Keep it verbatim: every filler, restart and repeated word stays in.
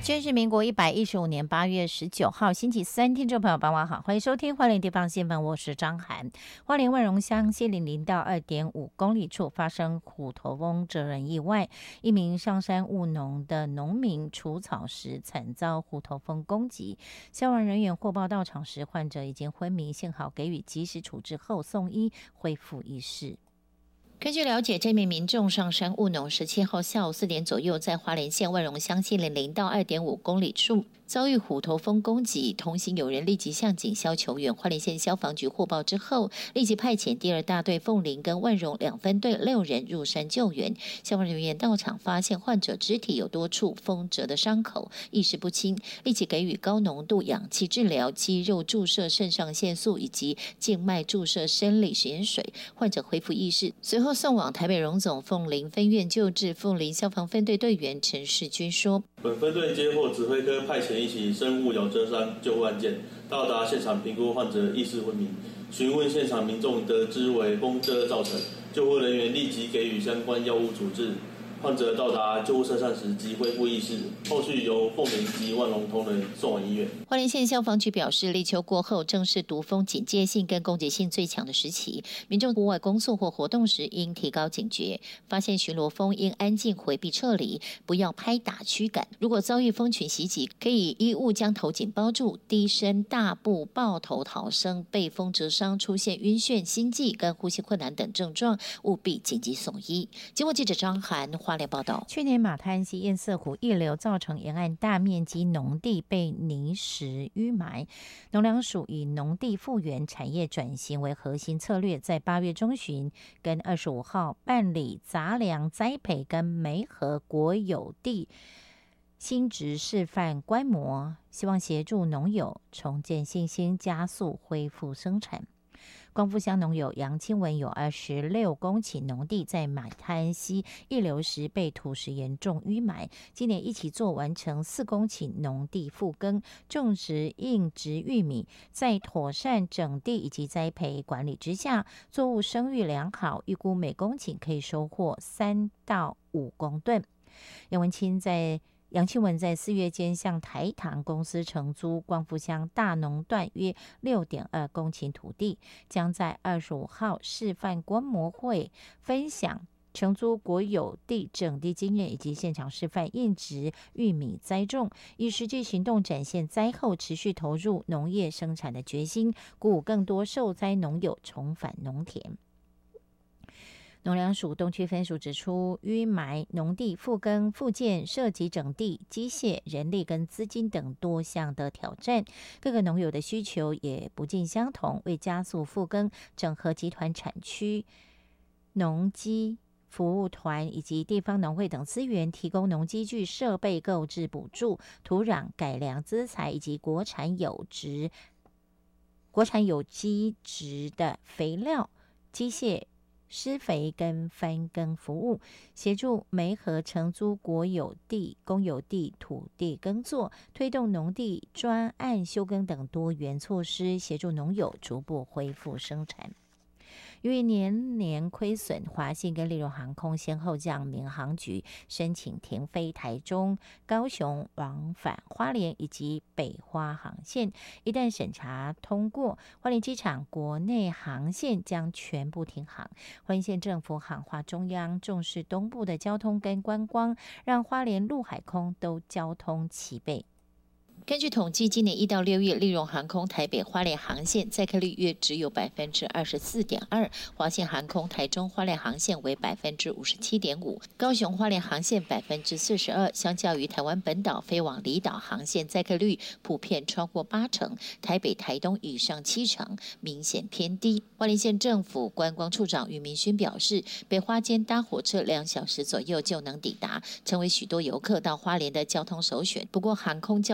今天是民国一百一十五年八月十九号，星期三，听众朋友，傍晚好，欢迎收听花莲地方新闻，我是张涵。花莲万荣乡西岭林道二点五公里处发生虎头蜂蛰人意外，一名上山务农的农民除草时惨遭虎头蜂攻击，消防人员获报到场时，患者已经昏迷，幸好给予及时处置后送医，恢复意识。根据了解，这名民众上山务农，十七号下午四点左右，在花莲县万荣乡西岭林道二点五公里处遭遇虎头蜂攻击，同行有人立即向警消求援。花莲县消防局获报之后，立即派遣第二大队凤林跟万荣两分队六人入山救援。消防人员到场发现患者肢体有多处蜂蛰的伤口，意识不清，立即给予高浓度氧气治疗、肌肉注射肾上腺素以及静脉注射生理食盐水，患者恢复意识，随后送往台北荣总凤林分院救治。凤林消防分队队员陈世军说：“ 本分队接获指挥科派遣一起生物咬蛰伤救护案件，到达现场评估患者意识昏迷，询问现场民众得知为蜂蛰造成，救护人员立即给予相关药物处置。患者到达救护车站时即恢复意识，后续由凤林及万荣同仁送往医院。” 花莲县消防局表示，立秋过后正是毒蜂警戒性跟攻击性最强的时期，民众户外工作或活动时应提高警觉，发现巡逻蜂应安静回避撤离，不要拍打驱赶。如果遭遇蜂群袭击，可以衣物将头颈包住，低声大步抱头逃生。被蜂蛰伤出现晕眩、心悸跟呼吸困难等症状，务必紧急送医。经过记者张涵花莲报道，去年马滩溪堰塞湖溢流造成沿岸大面积农地被泥石淤埋，农粮署以农地复原、产业转型为核心策略，在八月中旬跟二十五号办理杂粮栽培跟媒合国有地新植示范观摩，希望协助农友重建信心，加速恢复生产。光复乡农友杨清文有二十六公顷农地在马滩溪溢流时被土石严重淤埋，今年一起做完成四公顷农地复耕，种植硬植玉米，在妥善整地以及栽培管理之下，作物生育良好，预估每公顷可以收获三到五公吨。杨文清在杨清文在四月间向台糖公司承租光复乡大农段约 六点二公顷土地，将在二十五号示范观摩会分享承租国有地整地经验以及现场示范硬植玉米栽种，以实际行动展现灾后持续投入农业生产的决心，鼓舞更多受灾农友重返农田。农粮署东区分署指出，淤埋农地复耕复建涉及整地、机械、人力跟资金等多项的挑战，各个农友的需求也不尽相同。为加速复耕，整合集团产区、农机服务团以及地方农会等资源，提供农机具设备购置补助、土壤改良资材以及国产有质、国产有机质的肥料、机械、施肥跟翻耕服务，协助媒合承租国有地、公有地土地耕作，推动农地专案休耕等多元措施，协助农友逐步恢复生产。由于年年亏损，华信跟立荣航空先后向民航局申请停飞台中、高雄往返花莲以及北花航线。一旦审查通过，花莲机场国内航线将全部停航。花莲县政府喊话中央重视东部的交通跟观光，让花莲陆海空都交通齐备。根据统计，今年一到六月，立荣航空台北花莲航线载客率约只有百分之二十四点二，华信航空台中花莲航线为百分之五十七点五，高雄花莲航线百分之四十二。相较于台湾本岛飞往离岛航线载客率普遍超过八成，台北、台东以上七成，明显偏低。花莲县政府观光处长俞明勋表示，北花间搭火车两小时左右就能抵达，成为许多游客到花莲的交通首选。不过，航空交